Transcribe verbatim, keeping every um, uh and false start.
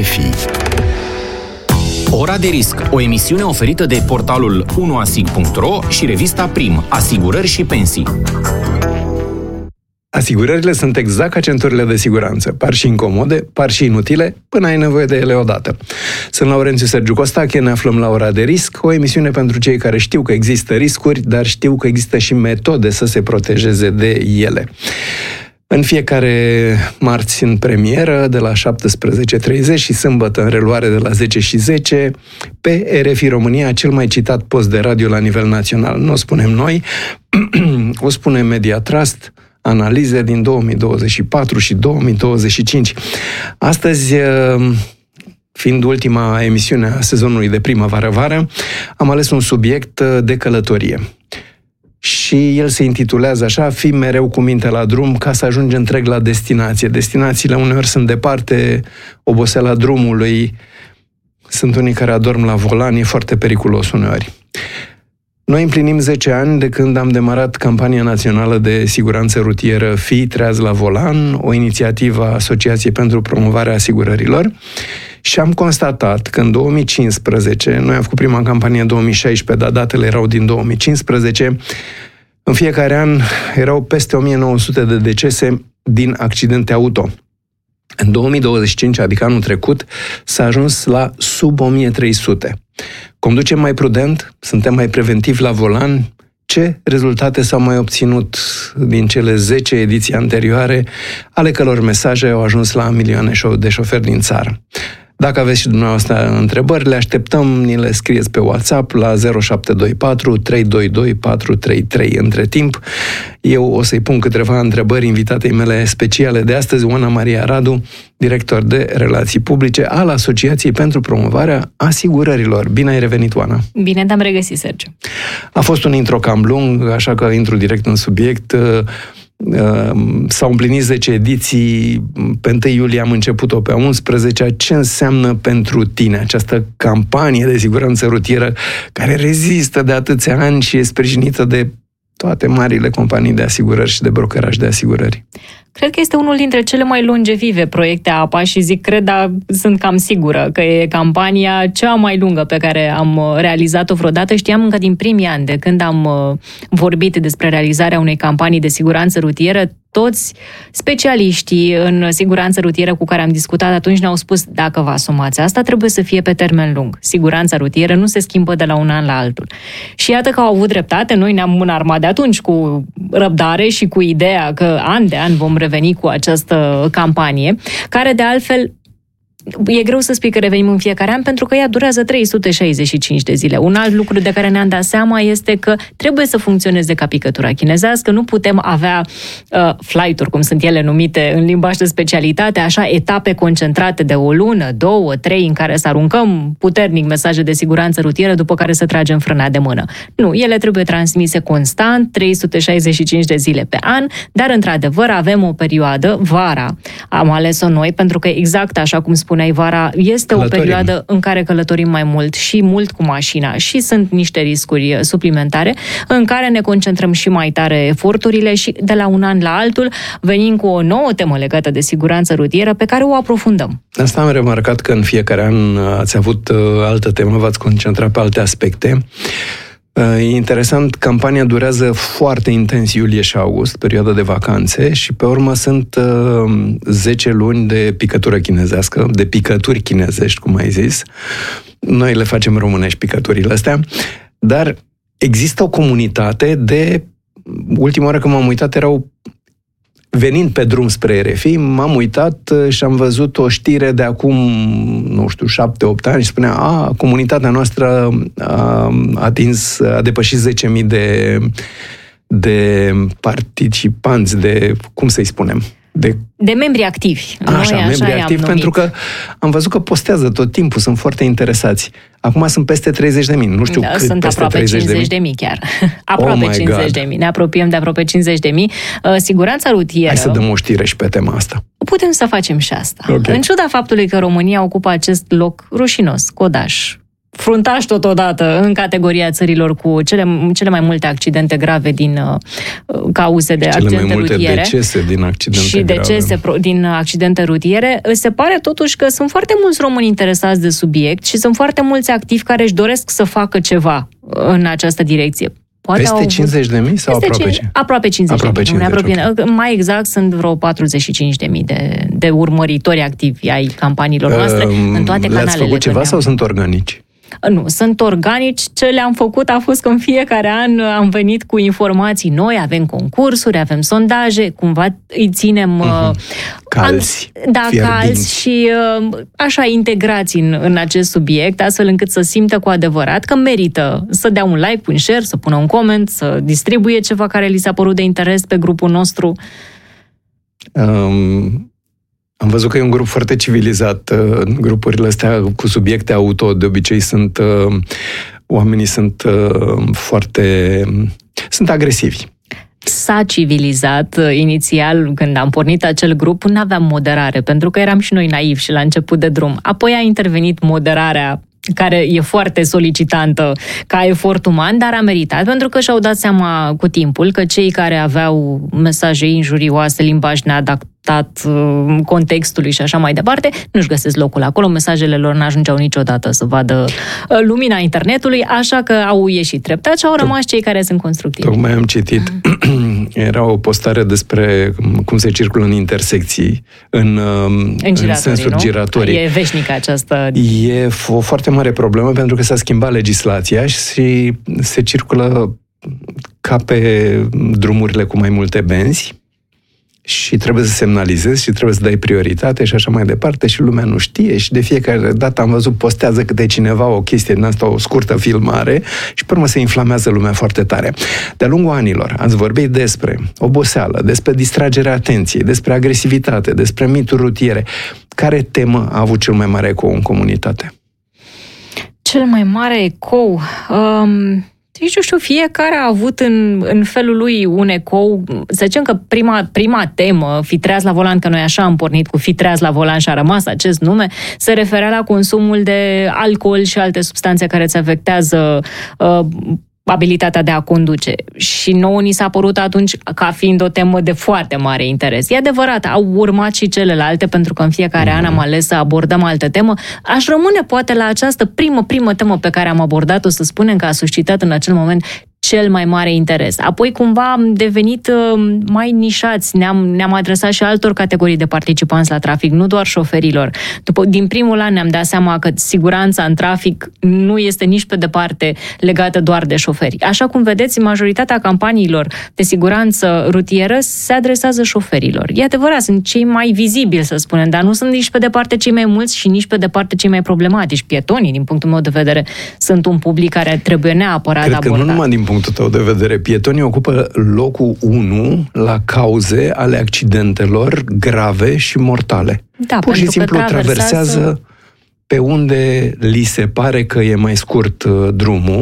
R F I. Ora de risc, o emisiune oferită de portalul unu asig punct ro și revista Prim, Asigurări și Pensii. Asigurările sunt exact ca centurile de siguranță. Par și incomode, par și inutile, până ai nevoie de ele odată. Sunt Laurențiu Sergiu Costache, ne aflăm la Ora de risc, o emisiune pentru cei care știu că există riscuri, dar știu că există și metode să se protejeze de ele. În fiecare marți în premieră, de la șaptesprezece și treizeci și sâmbătă în reluare de la zece și zece, pe R F I România, cel mai citat post de radio la nivel național. Nu o spunem noi, o spune Media Trust, analize din două mii douăzeci și patru și două mii douăzeci și cinci. Astăzi, fiind ultima emisiune a sezonului de primăvară-vară, am ales un subiect de călătorie. Și el se intitulează așa: fii mereu cu minte la drum ca să ajungi întreg la destinație. Destinațiile uneori sunt departe, oboseala drumului, sunt unii care adorm la volan, e foarte periculos uneori. Noi împlinim zece ani de când am demarat campania națională de siguranță rutieră Fii treaz la volan, o inițiativă a Asociației pentru Promovarea Asigurărilor, și am constatat că în două mii cincisprezece, noi am făcut prima campanie în două mii șaisprezece, dar datele erau din două mii cincisprezece, în fiecare an erau peste o mie nouă sute de decese din accidente auto. În două mii douăzeci și cinci, adică anul trecut, s-a ajuns la sub o mie trei sute. Conducem mai prudent, suntem mai preventivi la volan. Ce rezultate s-au mai obținut din cele zece ediții anterioare, ale căror mesaje au ajuns la milioane de șoferi din țară? Dacă aveți și dumneavoastră întrebări, le așteptăm, ni le scrieți pe WhatsApp la zero șapte doi patru trei doi doi patru trei trei. Între timp, eu o să-i pun câteva întrebări invitatei mele speciale de astăzi, Oana Maria Radu, director de Relații Publice al Asociației pentru Promovarea Asigurărilor. Bine ai revenit, Oana! Bine te-am regăsit, Sergiu! A fost un intro cam lung, așa că intru direct în subiect. S-au împlinit zece ediții, pe întâi iulie am început-o pe a unsprezecea. Ce înseamnă pentru tine această campanie de siguranță rutieră care rezistă de atâția ani și e sprijinită de toate marile companii de asigurări și de brokeraj de asigurări? Cred că este unul dintre cele mai longevive proiecte A P A și zic cred, dar sunt cam sigură că e campania cea mai lungă pe care am realizat-o vreodată. Știam încă din primii ani, de când am vorbit despre realizarea unei campanii de siguranță rutieră, toți specialiștii în siguranță rutieră cu care am discutat atunci ne-au spus: dacă vă asumați asta, trebuie să fie pe termen lung. Siguranța rutieră nu se schimbă de la un an la altul. Și iată că au avut dreptate, noi ne-am înarmat de atunci cu răbdare și cu ideea că an de an vom reveni cu această campanie, care de altfel e greu să spui că revenim în fiecare an, pentru că ea durează trei sute șaizeci și cinci de zile. Un alt lucru de care ne-am dat seama este că trebuie să funcționeze ca picătura chinezească, nu putem avea uh, flight-uri, cum sunt ele numite în limbaj de specialitate, așa etape concentrate de o lună, două, trei, în care să aruncăm puternic mesaje de siguranță rutieră, după care să tragem frâna de mână. Nu, ele trebuie transmise constant, trei sute șaizeci și cinci de zile pe an, dar într-adevăr avem o perioadă, vara, am ales-o noi, pentru că exact așa cum spuneai, vara este călătorim. O perioadă în care călătorim mai mult și mult cu mașina și sunt niște riscuri suplimentare în care ne concentrăm și mai tare eforturile și de la un an la altul venim cu o nouă temă legată de siguranță rutieră pe care o aprofundăm. Asta am remarcat, că în fiecare an ați avut altă temă, v-ați concentrat pe alte aspecte. E interesant, campania durează foarte intens iulie și august, perioada de vacanțe, și pe urmă sunt uh, zece luni de picătură chinezească, de picături chinezești, cum ai zis. Noi le facem românești, picăturile astea, dar există o comunitate de... Ultima oară când m-am uitat erau... Venind pe drum spre R F I, m-am uitat și am văzut o știre de acum, nu știu, șapte opt ani și spunea: a, comunitatea noastră a atins, a depășit zece mii de, de participanți, de, cum să-i spunem? De, de membri activi. Așa, Noi membri așa activi, pentru că am văzut că postează tot timpul, sunt foarte interesați. Acum sunt peste treizeci de mii, nu știu da, cât, sunt peste aproape cincizeci de mii chiar. Aproape oh cincizeci de mii. Ne apropiem de aproape cincizeci de mii. Siguranța rutieră... Hai să dăm o știre și pe tema asta. Putem să facem și asta. Okay. În ciuda faptului că România ocupă acest loc rușinos, codaș, fruntași totodată în categoria țărilor cu cele, cele mai multe accidente grave din uh, cauze de cele accidente mai multe rutiere. decese din accidente și grave. decese din accidente rutiere. Se pare totuși că sunt foarte mulți români interesați de subiect și sunt foarte mulți activi care își doresc să facă ceva în această direcție. Poate Peste au cincizeci de mii sau aproape cincizeci? Aproape cincizeci aproape de mii. cincizeci, Okay. Mai exact, sunt vreo patruzeci și cinci de mii de, de urmăritori activi ai campaniilor noastre uh, în toate canalele. Le-ați făcut ceva sau sunt organici? Nu, sunt organici. Ce le-am făcut a fost că în fiecare an am venit cu informații noi, avem concursuri, avem sondaje, cumva îi ținem uh-huh. calzi, an, da, calzi și uh, așa integrați în, în acest subiect, astfel încât să simtă cu adevărat că merită să dea un like, un share, să pună un comment, să distribuie ceva care li s-a părut de interes pe grupul nostru. Um... Am văzut că e un grup foarte civilizat. Grupurile astea cu subiecte auto, de obicei sunt... Oamenii sunt foarte... sunt agresivi. S-a civilizat inițial, când am pornit acel grup, nu aveam moderare, pentru că eram și noi naivi și la început de drum. Apoi a intervenit moderarea, care e foarte solicitantă ca efort uman, dar a meritat, pentru că și-au dat seama cu timpul că cei care aveau mesaje injurioase, limbaj neadaptat contextului și așa mai departe, nu-și găsesc locul acolo, mesajele lor n-ajungeau niciodată să vadă lumina internetului, așa că au ieșit treptat și au rămas cei care sunt constructivi. Tocmai am citit, era o postare despre cum se circulă în intersecții, în, în, în sensuri giratorii. E veșnică această... E o foarte mare problemă pentru că s-a schimbat legislația și se circulă ca pe drumurile cu mai multe benzi și trebuie să semnalizezi și trebuie să dai prioritate și așa mai departe și lumea nu știe și de fiecare dată am văzut postează câte cineva o chestie din asta, o scurtă filmare și pe urmă se inflamează lumea foarte tare. De-a lungul anilor ați vorbit despre oboseală, despre distragerea atenției, despre agresivitate, despre mituri rutiere. Care temă a avut cel mai mare ecou în comunitate? Cel mai mare ecou... Um... Deci, nu știu, fiecare a avut în, în felul lui un ecou. Să zicem că prima, prima temă, fi treaz la volan, că noi așa am pornit cu fi treaz la volan și a rămas acest nume, se referea la consumul de alcool și alte substanțe care îți afectează uh, abilitatea de a conduce. Și nouă ni s-a părut atunci ca fiind o temă de foarte mare interes. E adevărat, au urmat și celelalte, pentru că în fiecare mm-hmm. an am ales să abordăm altă temă. Aș rămâne poate la această primă, primă temă pe care am abordat-o, să spunem că a suscitat în acel moment cel mai mare interes. Apoi cumva am devenit uh, mai nișați, ne-am, ne-am adresat și altor categorii de participanți la trafic, nu doar șoferilor. După, din primul an ne-am dat seama că siguranța în trafic nu este nici pe departe legată doar de șoferi. Așa cum vedeți, majoritatea campaniilor de siguranță rutieră se adresează șoferilor. E adevărat, sunt cei mai vizibili, să spunem, dar nu sunt nici pe departe cei mai mulți și nici pe departe cei mai problematici. Pietonii, din punctul meu de vedere, sunt un public care trebuie neapărat Cred abordat. Că nu numai din punctul tău de vedere, pietonii ocupă locul unu la cauze ale accidentelor grave și mortale. Da, pur și simplu traversează... traversează pe unde li se pare că e mai scurt drumul